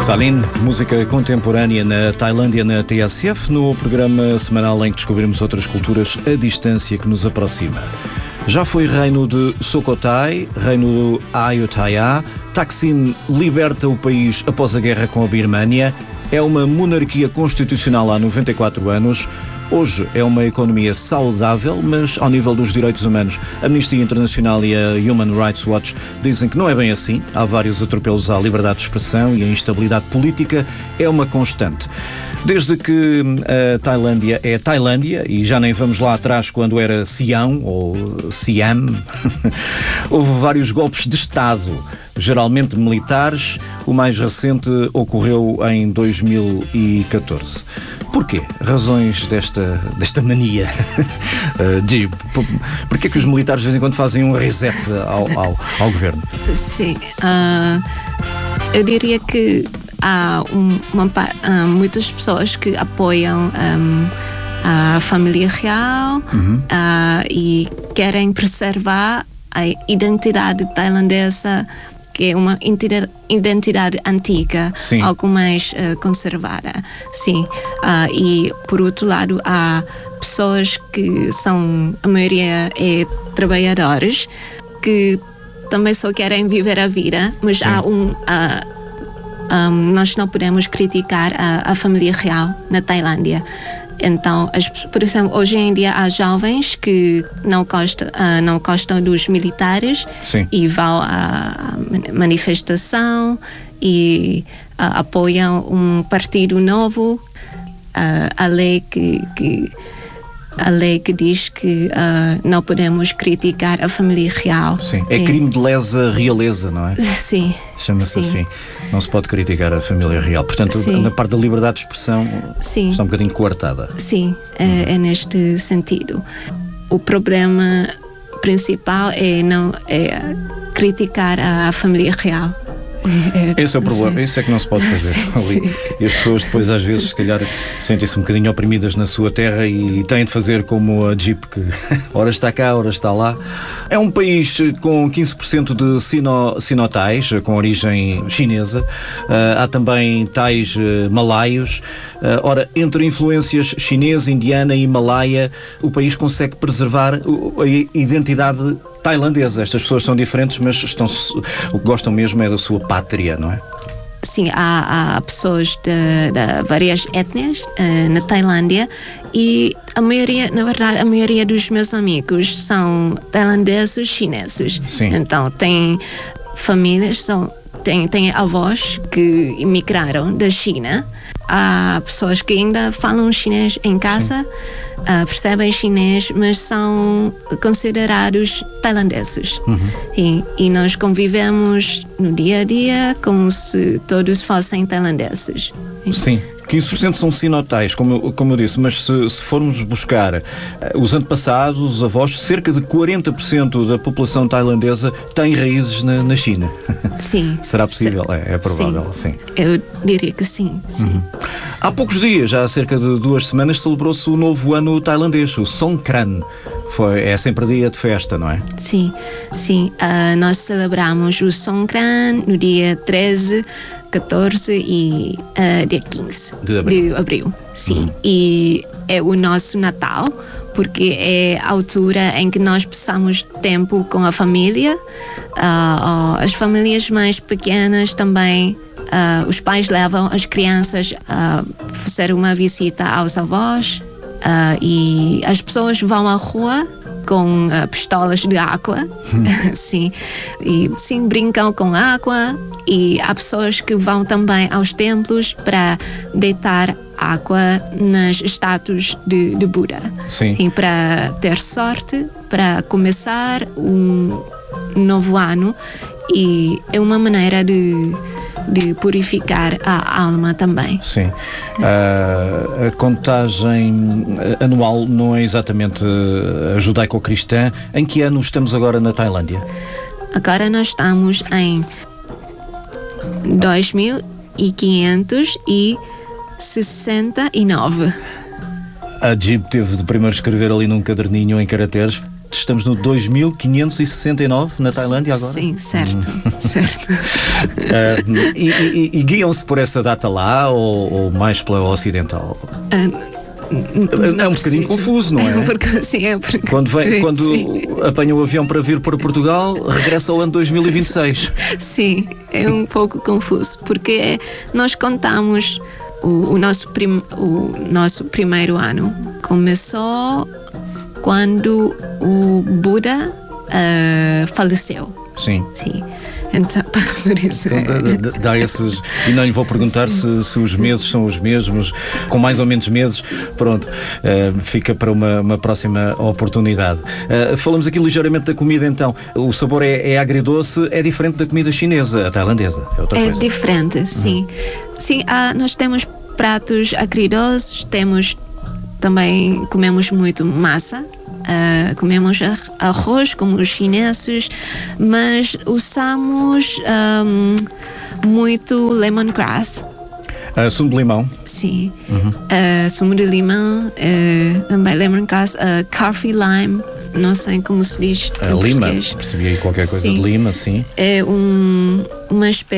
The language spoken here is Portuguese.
Salin, música contemporânea na Tailândia na TSF, no programa semanal em que descobrimos outras culturas à distância que nos aproxima. Já foi reino de Sukhothai, reino do Ayutthaya. Thaksin liberta o país após a guerra com a Birmânia. É uma monarquia constitucional há 94 anos. Hoje é uma economia saudável, mas ao nível dos direitos humanos, a Amnistia Internacional e a Human Rights Watch dizem que não é bem assim. Há vários atropelos à liberdade de expressão e a instabilidade política é uma constante. Desde que a Tailândia é Tailândia, e já nem vamos lá atrás quando era Sião ou Siam, houve vários golpes de Estado, geralmente militares. O mais recente ocorreu em 2014. Porquê? Razões desta mania? Porquê que os militares de vez em quando fazem um reset ao governo? Sim, eu diria que há muitas pessoas que apoiam a família real e querem preservar a identidade tailandesa, que é uma identidade antiga, sim, algo mais conservada. Sim. E, por outro lado, há pessoas que a maioria é trabalhadores, que também só querem viver a vida, mas sim, nós não podemos criticar a família real na Tailândia. Então, por exemplo, hoje em dia há jovens que não gostam dos militares, sim, e vão à manifestação e apoiam um partido novo. A lei que diz que não podemos criticar a família real. Sim, é crime de lesa realeza, não é? Sim. Chama-se assim. Não se pode criticar a família real. Portanto, sim, na parte da liberdade de expressão, sim, está um bocadinho coartada. Sim, é neste sentido. O problema principal é criticar a família real. Esse é o problema, isso é que não se pode fazer ali. E as pessoas depois às vezes se calhar sentem-se um bocadinho oprimidas na sua terra e têm de fazer como a Jeep, que ora está cá, ora está lá. É um país com 15% de sinotais, com origem chinesa. Há também tais malaios. Ora, entre influências chinesa, indiana e malaia, o país consegue preservar a identidade tailandesa. Estas pessoas são diferentes, mas o que gostam mesmo é da sua pátria, não é? Sim, há pessoas de várias etnias na Tailândia, e na verdade, a maioria dos meus amigos são tailandeses chineses. Sim. Então, tem famílias, tem avós que emigraram da China. Há pessoas que ainda falam chinês em casa, percebem chinês, mas são considerados tailandeses. E nós convivemos no dia a dia como se todos fossem tailandeses. Sim. 15% são sinotais, como eu disse, mas se formos buscar os antepassados, os avós, cerca de 40% da população tailandesa tem raízes na China. Sim. Será possível? É provável, sim. Eu diria que sim. Há poucos dias, já há cerca de 2 semanas, celebrou-se o novo ano tailandês, o Songkran. É sempre dia de festa, não é? Sim. Nós celebramos o Songkran no dia 13, 14 e dia 15 de abril. Sim. E é o nosso Natal, porque é a altura em que nós passamos tempo com a família. As famílias mais pequenas também, os pais levam as crianças a fazer uma visita aos avós. E as pessoas vão à rua com pistolas de água, sim, e sim, brincam com água. E há pessoas que vão também aos templos para deitar água nas estátuas de Buda. Sim. E para ter sorte, para começar um novo ano. E é uma maneira de purificar a alma também. Sim. A contagem anual não é exatamente a judaico-cristã. Em que ano estamos agora na Tailândia? Agora nós estamos em 2569. A Jeep teve de primeiro escrever ali num caderninho em caracteres estamos no 2569 na Tailândia agora? Sim, certo. Certo. E guiam-se por essa data lá ou mais pela ocidental? É um bocadinho confuso, não é? Sim, porque... Quando apanha o avião para vir para Portugal, regressa ao ano 2026. Sim, é um pouco confuso, porque nós contamos o nosso primeiro ano. Começou quando o Buda faleceu. Sim. Sim. Então, por isso dá esses. E não lhe vou perguntar se os meses são os mesmos, com mais ou menos meses. Pronto, fica para uma próxima oportunidade. Falamos aqui ligeiramente da comida, então. O sabor é agridoce, é diferente da comida chinesa, a tailandesa. É outra coisa. É diferente, sim. Sim, nós temos pratos agridoces, comemos muito massa. Comemos arroz como os chineses, mas usamos muito lemongrass. Sumo de limão? Sim. Sumo de limão, também lemongrass, coffee lime, não sei como se diz em lima, português. percebi aí qualquer coisa sim. de lima, sim. É uma espécie